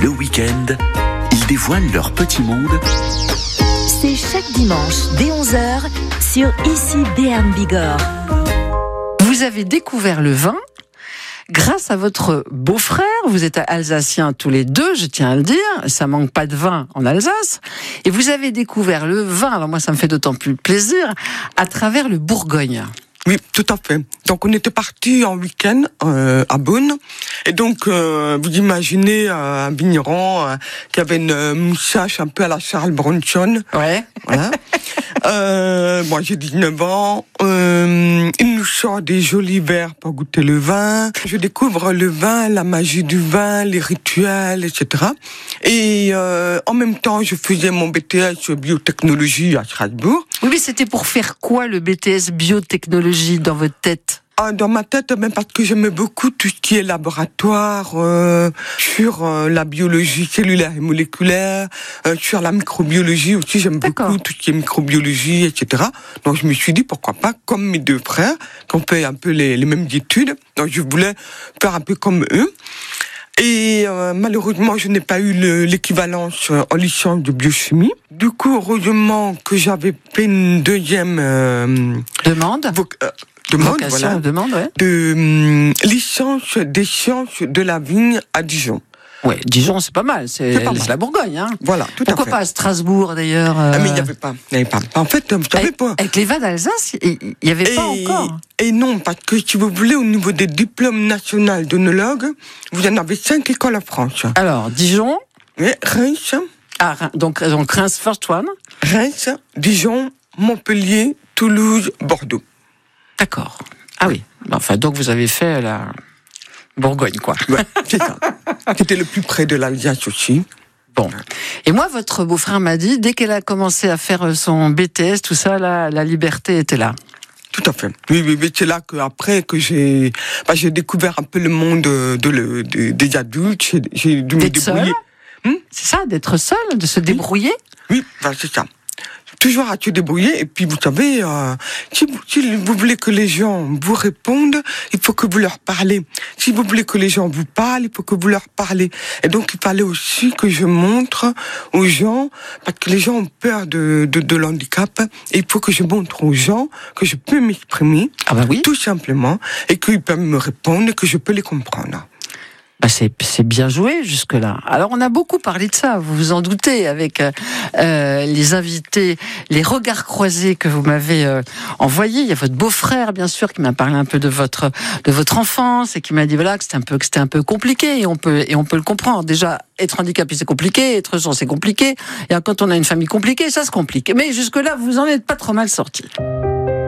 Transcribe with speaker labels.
Speaker 1: week-end, ils dévoilent leur petit monde.
Speaker 2: C'est chaque dimanche dès 11h sur Ici Béarn Bigorre.
Speaker 3: Vous avez découvert le vin grâce à votre beau-frère. Vous êtes alsaciens tous les deux, je tiens à le dire. Ça manque pas de vin en Alsace. Et vous avez découvert le vin, alors moi ça me fait d'autant plus plaisir, à travers le Bourgogne.
Speaker 4: Oui, tout à fait. Donc on était partis en week-end à Beaune. Et donc vous imaginez un vigneron qui avait une moustache un peu à la Charles Bronson.
Speaker 3: Ouais.
Speaker 4: Voilà. Moi j'ai 19 ans. Il nous sort des jolis verres pour goûter le vin. Je découvre le vin, la magie du vin, les rituels, etc. Et en même temps, je faisais mon BTS biotechnologie à Strasbourg.
Speaker 3: Oui, mais c'était pour faire quoi le BTS biotechnologie dans votre tête ?
Speaker 4: Dans ma tête, même parce que j'aimais beaucoup tout ce qui est laboratoire, sur la biologie cellulaire et moléculaire, sur la microbiologie aussi, j'aime beaucoup tout ce qui est microbiologie, etc. Donc je me suis dit, pourquoi pas, comme mes deux frères, qu'on fait un peu les mêmes études, donc je voulais faire un peu comme eux. Et malheureusement, je n'ai pas eu l'équivalence en licence de biochimie. Du coup, heureusement que j'avais fait une deuxième
Speaker 3: demande,
Speaker 4: de licence des sciences de la vigne à Dijon.
Speaker 3: Ouais, Dijon, c'est pas mal, c'est la Bourgogne, hein.
Speaker 4: Voilà, tout
Speaker 3: Pourquoi
Speaker 4: à fait.
Speaker 3: Pas à Strasbourg, d'ailleurs
Speaker 4: Mais il n'y avait pas. En fait, vous savez pas.
Speaker 3: Avec les vins d'Alsace, il n'y avait pas encore.
Speaker 4: Et non, parce que si vous voulez, au niveau des diplômes nationaux d'œnologue, vous en avez 5 écoles en France.
Speaker 3: Alors, Dijon.
Speaker 4: Oui, Reims.
Speaker 3: Ah, donc Reims, first one.
Speaker 4: Reims, Dijon, Montpellier, Toulouse, Bordeaux.
Speaker 3: D'accord. Ah oui. Enfin, donc vous avez fait la Bourgogne, quoi.
Speaker 4: Ouais, c'est ça. C'était le plus près de l'Alsace aussi.
Speaker 3: Bon. Et moi, votre beau-frère m'a dit, dès qu'elle a commencé à faire son BTS, tout ça, la liberté était là.
Speaker 4: Tout à fait. Oui, c'est là qu'après que j'ai découvert un peu le monde des adultes. J'ai dû me débrouiller.
Speaker 3: C'est ça, d'être seul, de se débrouiller.
Speaker 4: Oui, c'est ça. Toujours à se débrouiller. Et puis, vous savez, si vous voulez que les gens vous répondent, il faut que vous leur parlez. Si vous voulez que les gens vous parlent, il faut que vous leur parlez. Et donc, il fallait aussi que je montre aux gens, parce que les gens ont peur de l'handicap, et il faut que je montre aux gens que je peux m'exprimer, tout simplement, et qu'ils peuvent me répondre, et que je peux les comprendre.
Speaker 3: C'est bien joué jusque-là. Alors, on a beaucoup parlé de ça, vous vous en doutez, avec les invités, les regards croisés que vous m'avez envoyés. Il y a votre beau-frère, bien sûr, qui m'a parlé un peu de votre enfance et qui m'a dit voilà que c'était un peu compliqué et on peut le comprendre. Déjà, être handicapé, c'est compliqué, être sourd, c'est compliqué. Et quand on a une famille compliquée, ça se complique. Mais jusque-là, vous en êtes pas trop mal sortis.